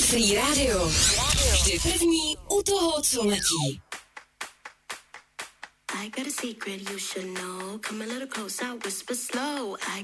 Free Radio. Vždy první u toho, co letí. I got a secret you should know. Come a little closer, whisper slow. I